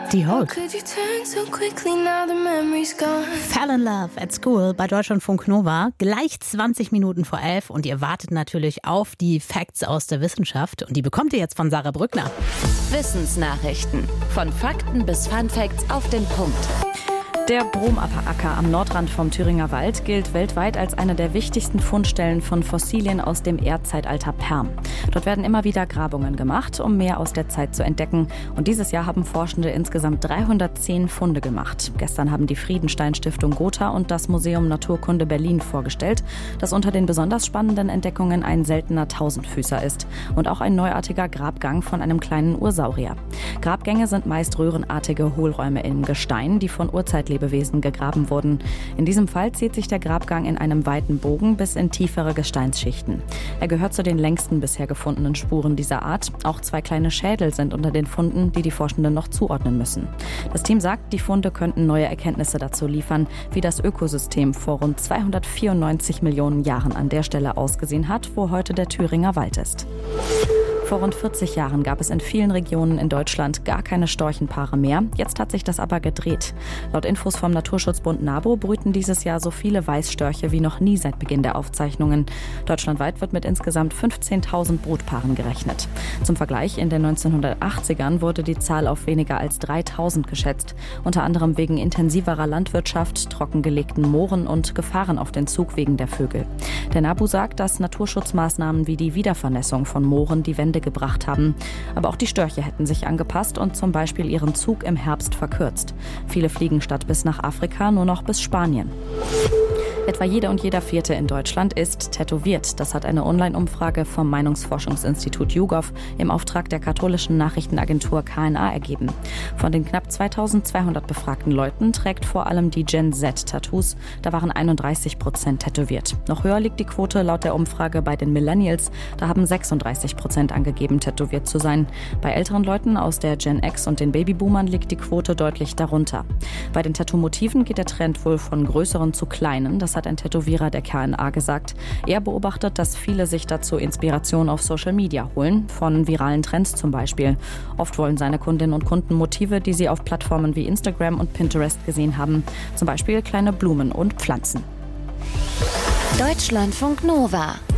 Die Hulk. Fell in Love at School bei Deutschlandfunk Nova. Gleich 20 Minuten vor 11 und ihr wartet natürlich auf die Facts aus der Wissenschaft. Und die bekommt ihr jetzt von Sarah Brückner. Wissensnachrichten. Von Fakten bis Funfacts auf den Punkt. Der Bromacker am Nordrand vom Thüringer Wald gilt weltweit als eine der wichtigsten Fundstellen von Fossilien aus dem Erdzeitalter Perm. Dort werden immer wieder Grabungen gemacht, um mehr aus der Zeit zu entdecken. Und dieses Jahr haben Forschende insgesamt 310 Funde gemacht. Gestern haben die Friedenstein-Stiftung Gotha und das Museum Naturkunde Berlin vorgestellt, dass unter den besonders spannenden Entdeckungen ein seltener Tausendfüßer ist und auch ein neuartiger Grabgang von einem kleinen Ursaurier. Grabgänge sind meist röhrenartige Hohlräume im Gestein, die von Urzeitlebewesen gegraben wurden. In diesem Fall zieht sich der Grabgang in einem weiten Bogen bis in tiefere Gesteinsschichten. Er gehört zu den längsten bisher gefundenen Spuren dieser Art. Auch 2 kleine Schädel sind unter den Funden, die die Forschenden noch zuordnen müssen. Das Team sagt, die Funde könnten neue Erkenntnisse dazu liefern, wie das Ökosystem vor rund 294 Millionen Jahren an der Stelle ausgesehen hat, wo heute der Thüringer Wald ist. Vor rund 40 Jahren gab es in vielen Regionen in Deutschland gar keine Storchenpaare mehr. Jetzt hat sich das aber gedreht. Laut Infos vom Naturschutzbund NABU brüten dieses Jahr so viele Weißstörche wie noch nie seit Beginn der Aufzeichnungen. Deutschlandweit wird mit insgesamt 15.000 Brutpaaren gerechnet. Zum Vergleich, in den 1980ern wurde die Zahl auf weniger als 3.000 geschätzt. Unter anderem wegen intensiverer Landwirtschaft, trockengelegten Mooren und Gefahren auf den Zugwegen der Vögel. Der NABU sagt, dass Naturschutzmaßnahmen wie die Wiedervernässung von Mooren die Wende gebracht haben. Aber auch die Störche hätten sich angepasst und zum Beispiel ihren Zug im Herbst verkürzt. Viele fliegen statt bis nach Afrika nur noch bis Spanien. Etwa jede und jeder Vierte in Deutschland ist tätowiert. Das hat eine Online-Umfrage vom Meinungsforschungsinstitut YouGov im Auftrag der katholischen Nachrichtenagentur KNA ergeben. Von den knapp 2200 befragten Leuten trägt vor allem die Gen Z Tattoos. Da waren 31% tätowiert. Noch höher liegt die Quote laut der Umfrage bei den Millennials. Da haben 36% angegeben, tätowiert zu sein. Bei älteren Leuten aus der Gen X und den Babyboomern liegt die Quote deutlich darunter. Bei den Tattoo-Motiven geht der Trend wohl von größeren zu kleinen. Das hat ein Tätowierer der KNA gesagt. Er beobachtet, dass viele sich dazu Inspiration auf Social Media holen, von viralen Trends zum Beispiel. Oft wollen seine Kundinnen und Kunden Motive, die sie auf Plattformen wie Instagram und Pinterest gesehen haben. Zum Beispiel kleine Blumen und Pflanzen. Deutschlandfunk Nova.